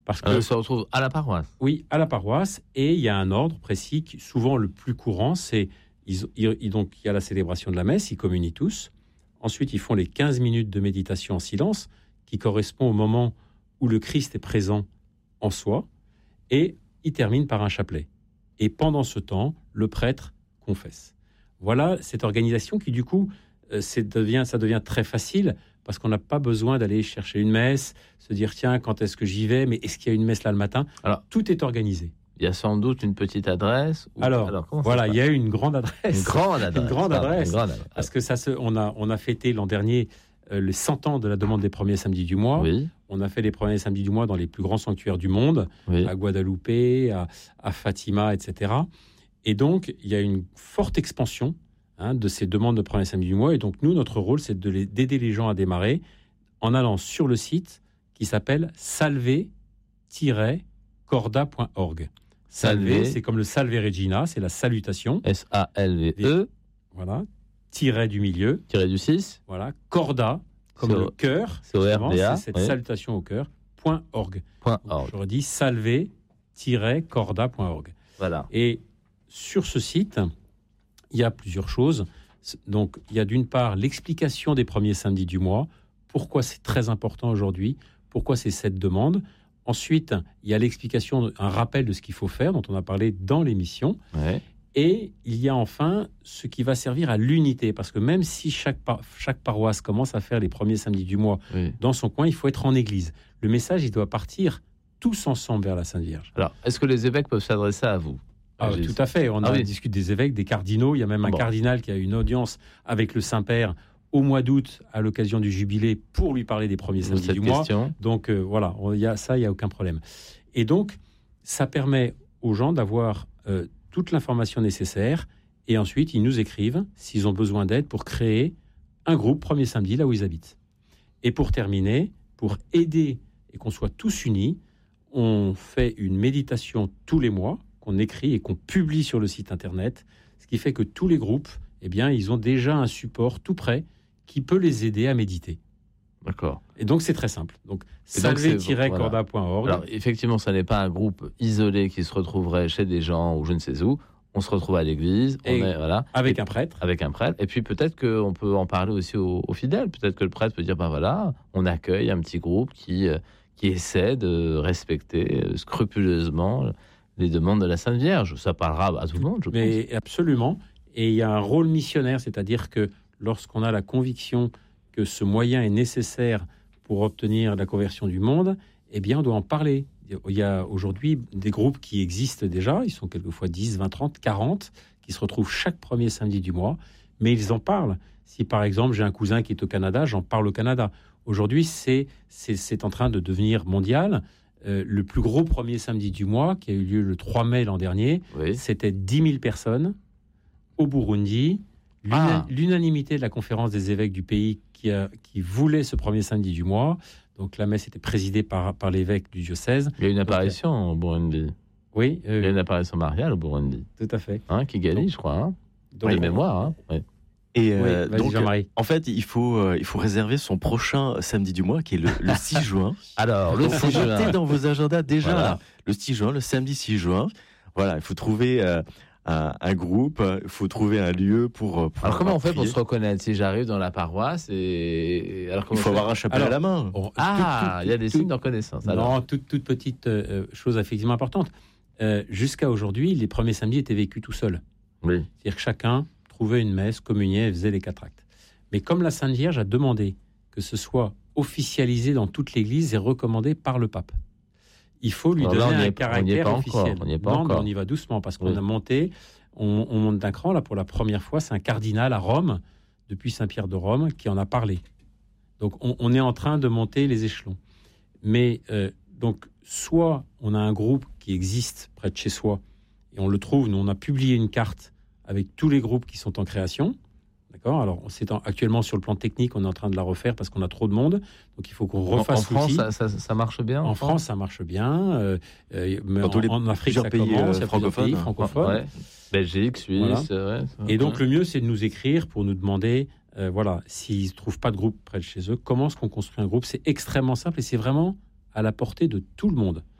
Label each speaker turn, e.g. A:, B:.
A: Parce que
B: se retrouve à la paroisse.
A: Oui, à la paroisse, et il y a un ordre précis, souvent le plus courant, c'est donc il y a la célébration de la messe, ils communient tous. Ensuite, ils font les 15 minutes de méditation en silence, qui correspond au moment où le Christ est présent en soi, et ils terminent par un chapelet. Et pendant ce temps, le prêtre confesse. Voilà cette organisation qui, du coup, ça devient très facile, parce qu'on n'a pas besoin d'aller chercher une messe, se dire, tiens, quand est-ce que j'y vais, mais est-ce qu'il y a une messe là le matin?
B: Alors,
A: tout est organisé.
B: Il y a sans doute une petite adresse.
A: Alors voilà, il y a une grande adresse.
B: Une grande adresse.
A: Parce que on a fêté l'an dernier les 100 ans de la demande des premiers samedis du mois.
B: Oui.
A: On a fait les premiers samedis du mois dans les plus grands sanctuaires du monde,
B: oui.
A: à Guadeloupe, à Fatima, etc. Et donc, il y a une forte expansion de ces demandes de premiers samedis du mois. Et donc, nous, notre rôle, c'est d'aider les gens à démarrer en allant sur le site qui s'appelle salve-corda.org. Salve, c'est comme le Salve Regina, c'est la salutation.
B: S-A-L-V-E.
A: Voilà. Tiret du milieu.
B: Tiret du 6.
A: Voilà. Corda, comme le cœur.
B: C'est
A: cette salutation au cœur. .org. Je redis salve-corda.org.
B: Voilà.
A: Et sur ce site, il y a plusieurs choses. Donc, il y a d'une part l'explication des premiers samedis du mois. Pourquoi c'est très important aujourd'hui. Pourquoi c'est cette demande. Ensuite, il y a l'explication, un rappel de ce qu'il faut faire, dont on a parlé dans l'émission.
B: Ouais.
A: Et il y a enfin ce qui va servir à l'unité. Parce que même si chaque paroisse commence à faire les premiers samedis du mois dans son coin, il faut être en église. Le message, il doit partir tous ensemble vers la Sainte Vierge.
B: Alors, est-ce que les évêques peuvent s'adresser à vous ?
A: Tout à fait. On discute des évêques, des cardinaux. Il y a même un cardinal qui a une audience avec le Saint-Père au mois d'août, à l'occasion du jubilé, pour lui parler des premiers samedis du mois. Donc voilà, il n'y a aucun problème. Et donc, ça permet aux gens d'avoir toute l'information nécessaire, et ensuite, ils nous écrivent s'ils ont besoin d'aide pour créer un groupe premier samedi là où ils habitent. Et pour terminer, pour aider et qu'on soit tous unis, on fait une méditation tous les mois, qu'on écrit et qu'on publie sur le site internet, ce qui fait que tous les groupes, ils ont déjà un support tout prêt qui peut les aider à méditer.
B: D'accord.
A: Et donc, c'est très simple. Donc, salve-corda.org.
B: Alors, effectivement, ça n'est pas un groupe isolé qui se retrouverait chez des gens ou je ne sais où. On se retrouve à l'église.
A: Avec un prêtre.
B: Avec un prêtre. Et puis, peut-être qu'on peut en parler aussi aux fidèles. Peut-être que le prêtre peut dire, on accueille un petit groupe qui essaie de respecter scrupuleusement les demandes de la Sainte Vierge. Ça parlera à tout le monde, je pense.
A: Mais absolument. Et il y a un rôle missionnaire, c'est-à-dire que lorsqu'on a la conviction que ce moyen est nécessaire pour obtenir la conversion du monde, on doit en parler. Il y a aujourd'hui des groupes qui existent déjà, ils sont quelquefois 10, 20, 30, 40, qui se retrouvent chaque premier samedi du mois, mais ils en parlent. Si par exemple j'ai un cousin qui est au Canada, j'en parle au Canada. Aujourd'hui, c'est en train de devenir mondial. Le plus gros premier samedi du mois, qui a eu lieu le 3 mai l'an dernier, c'était 10 000 personnes au Burundi. L'unanimité de la conférence des évêques du pays qui voulait ce premier samedi du mois. Donc la messe était présidée par l'évêque du diocèse.
B: Il y a une apparition au Burundi.
A: Oui.
B: Il y a une apparition mariale au Burundi.
A: Tout à fait.
B: Kigali, je crois. Dans les mémoires.
C: Et donc, en fait, il faut réserver son prochain samedi du mois, qui est le 6 juin.
B: Alors, le 6 juin.
C: Notez dans vos agendas déjà, là, le 6 juin, le samedi 6 juin. Voilà, il faut trouver un groupe, il faut trouver un lieu pour
B: alors, comment on fait
C: prier.
B: pour se reconnaître si j'arrive dans la paroisse alors,
C: il faut avoir un chapelet à la main.
B: Il y a des signes de reconnaissance.
A: Non, toute petite chose effectivement importante. Jusqu'à aujourd'hui, les premiers samedis étaient vécus tout seuls.
B: Oui.
A: C'est-à-dire que chacun trouvait une messe, communiait et faisait les 4 actes. Mais comme la Sainte Vierge a demandé que ce soit officialisé dans toute l'Église et recommandé par le pape, il faut lui donner un caractère officiel.
B: On
A: y va doucement parce qu'on a monté, on monte d'un cran. Là, pour la première fois, c'est un cardinal à Rome, depuis Saint-Pierre de Rome, qui en a parlé. Donc, on est en train de monter les échelons. Mais donc, soit on a un groupe qui existe près de chez soi et on le trouve. Nous, on a publié une carte avec tous les groupes qui sont en création. D'accord. Alors, actuellement sur le plan technique, on est en train de la refaire parce qu'on a trop de monde. Donc, il faut qu'on refasse l'outil.
B: En France, ça marche bien.
A: En France, ça marche bien.
C: Dans tous les
A: en Afrique, ça
C: pays
A: commence.
C: francophones.
A: francophones.
B: Belgique, Suisse.
A: Voilà. Et donc, le mieux, c'est de nous écrire pour nous demander, s'ils ne trouvent pas de groupe près de chez eux, comment est-ce qu'on construit un groupe. C'est extrêmement simple et c'est vraiment à la portée de tout le monde.